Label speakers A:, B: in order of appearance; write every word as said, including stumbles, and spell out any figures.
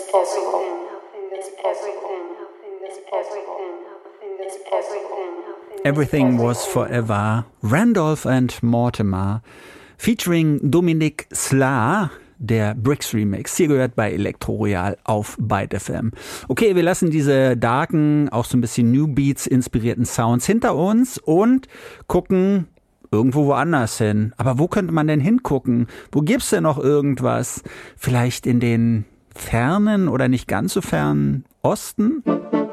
A: possible. Nothing is possible. Nothing is possible. Nothing is possible.
B: Everything Was Forever, Randolph and Mortimer, featuring Dominique Sla, der Bricks Remix. Hier gehört bei Elektro Royal auf Byte F M. Okay, wir lassen diese darken, auch so ein bisschen New Beats inspirierten Sounds hinter uns und gucken irgendwo woanders hin. Aber wo könnte man denn hingucken? Wo gibt's denn noch irgendwas? Vielleicht in den fernen oder nicht ganz so fernen Osten?